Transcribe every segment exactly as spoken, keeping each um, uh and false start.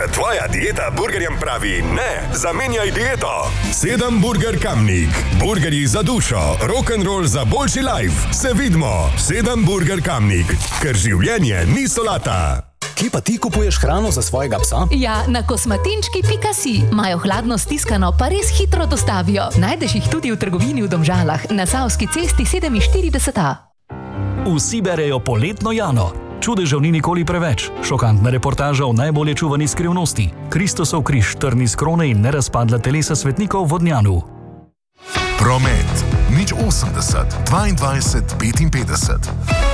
Če tvoja dieta burgerjem pravi ne, zamenjaj dieto. Sedem Burger Kamnik. Burgerji za dušo, rock'n'roll za boljši life. Se vidimo. Sedem Burger Kamnik. Ker življenje ni solata. Kje pa ti kupuješ hrano za svojega psa? Ja, na kosmatinčki pika si. Imajo hladno stiskano, pa res hitro dostavijo. Najdeš jih tudi v trgovini v Domžalah, na Savski cesti sedeminštirideset A. Vsi berejo poletno Jano. Čudežev ni nikoli preveč. Šokantna reportaža o najbolje čuvani skrivnosti. Kristusov križ, trn iz krone in nerazpadla telesa svetnikov v Vodnjanu. Promet. Nič osemdeset, dvaindvajset, petinpetdeset.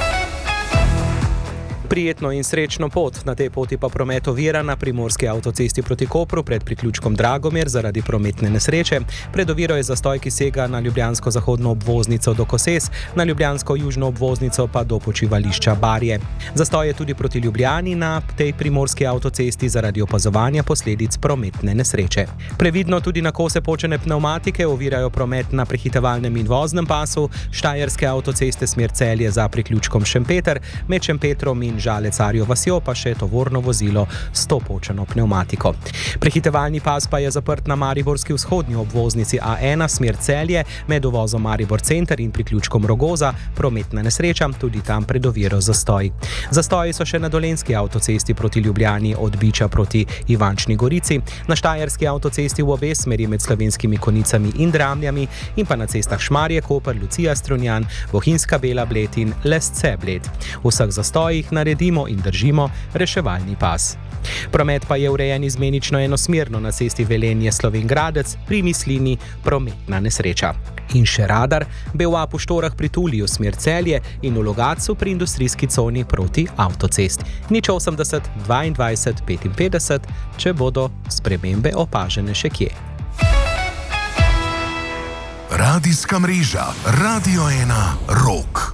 Prijetno in srečno pot, na tej poti pa promet ovira na primorski avtocesti proti Kopru pred priključkom Dragomir zaradi prometne nesreče. Pred oviro je zastoj, ki sega na ljubljansko zahodno obvoznico do Koses, na ljubljansko južno obvoznico pa do počivališča Barje. Zastoj je tudi proti Ljubljani na tej primorski avtocesti zaradi opazovanja posledic prometne nesreče. Previdno tudi na kose počene pnevmatike ovirajo promet na prehitevalnem in voznem pasu Štajerske avtoceste smer Celje za priključkom Šempeter, med Šempetrom in Žale-Carjo vasjo pa še tovorno vozilo s to počeno pnevmatiko. Prehitevalni pas pa je zaprt na mariborski vzhodnji obvoznici A ena smer Celje med uvozom Maribor center in priključkom Rogoza, prometna nesreča, tudi tam pred oviro zastoj. Zastoji so še na dolenjski avtocesti proti Ljubljani od Biča proti Ivančni Gorici, na Štajerski avtocesti v obe smeri med Slovenskimi Konicami in Dramljami in pa na cestah Šmarje, Koper, Lucija, Strunjan, Bohinjska Bela Bled in Lesce Bled. V vseh zastojih naredimo in držimo reševalni pas. Promet pa je urejen izmenično enosmerno na cesti Velenje-Slovenj Gradec, pri Mislini prometna nesreča. In še radar, B V A po Štorah pri Tuliju smer Celje in v Logatcu pri industrijski coni proti avtocesti. Nič osemdeset, dvaindvajset, petinpetdeset, če bodo spremembe opažene še kje. Radijska mreža Radio ena Rock.